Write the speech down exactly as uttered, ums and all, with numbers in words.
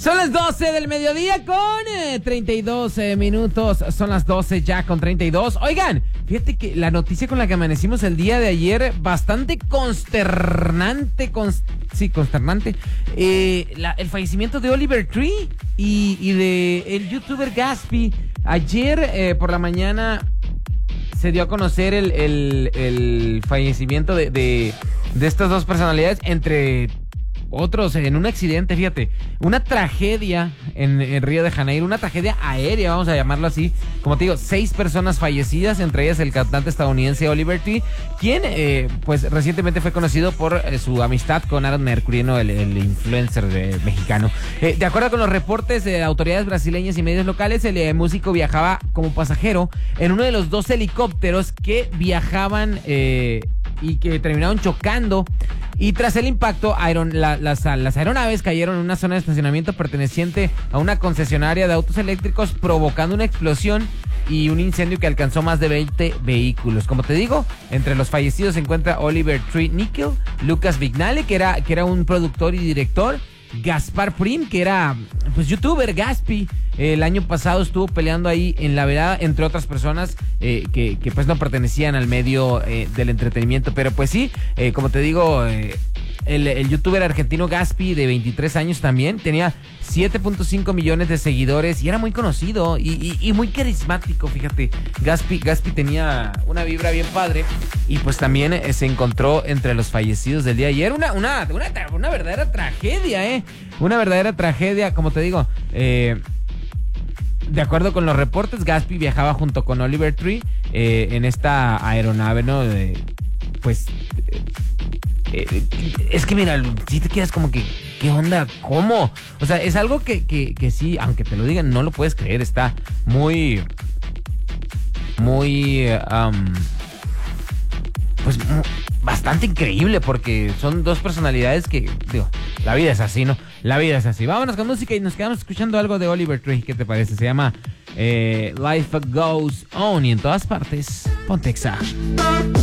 Son las doce del mediodía con eh, treinta y dos eh, minutos. Son las doce ya con treinta y dos. Oigan, fíjate que la noticia con la que amanecimos el día de ayer, bastante consternante, const- sí, consternante. Eh, la, el fallecimiento de Oliver Tree y, y de el youtuber Gatsby. Ayer eh, por la mañana se dio a conocer el, el, el fallecimiento de, de, de estas dos personalidades, entre otros, en un accidente, fíjate, una tragedia en, en Río de Janeiro, una tragedia aérea, vamos a llamarlo así. Como te digo, seis personas fallecidas, entre ellas el cantante estadounidense Oliver Tree, quien eh, pues recientemente fue conocido por eh, su amistad con Aaron Mercury, ¿no? el, el influencer eh, mexicano. Eh, de acuerdo con los reportes de autoridades brasileñas y medios locales, el eh, músico viajaba como pasajero en uno de los dos helicópteros que viajaban eh, y que terminaron chocando. Y tras el impacto, aeron, la, las, las aeronaves cayeron en una zona de estacionamiento perteneciente a una concesionaria de autos eléctricos, provocando una explosión y un incendio que alcanzó más de veinte vehículos. Como te digo, entre los fallecidos se encuentra Oliver Tree Nickel, Lucas Vignale, que era, que era un productor y director, Gaspar Prim, que era pues youtuber, Gatsby. El año pasado estuvo peleando ahí en la vereda, entre otras personas eh, que, que pues no pertenecían al medio eh, del entretenimiento. Pero pues sí, eh, como te digo, eh, el, el youtuber argentino Gatsby, de veintitrés años también, tenía siete punto cinco millones de seguidores y era muy conocido y, y, y muy carismático, fíjate. Gatsby, Gatsby tenía una vibra bien padre y pues también eh, se encontró entre los fallecidos del día de ayer. Una, una, una, una verdadera tragedia, ¿eh? Una verdadera tragedia, como te digo, eh... De acuerdo con los reportes, Gatsby viajaba junto con Oliver Tree eh, en esta aeronave, ¿no? Eh, pues, eh, eh, es que mira, si te quedas como que, ¿qué onda? ¿Cómo? O sea, es algo que, que, que sí, aunque te lo digan, no lo puedes creer. Está muy, muy, um, pues, muy, bastante increíble, porque son dos personalidades que, digo, la vida es así, ¿no? La vida es así. Vámonos con música y nos quedamos escuchando algo de Oliver Tree. ¿Qué te parece? Se llama eh, Life Goes On, y en todas partes, Pontexa.